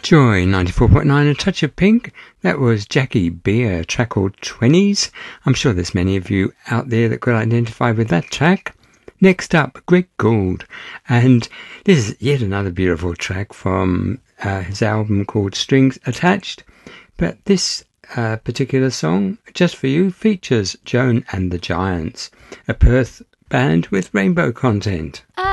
Joy 94.9, A Touch of Pink. That was Jackie Beer, a track called 20s. I'm sure there's many of you out there that could identify with that track. Next up, Greg Gould, and this is yet another beautiful track from his album called Strings Attached. But this particular song, Just For You, features Joan and the Giants, a Perth band with rainbow content.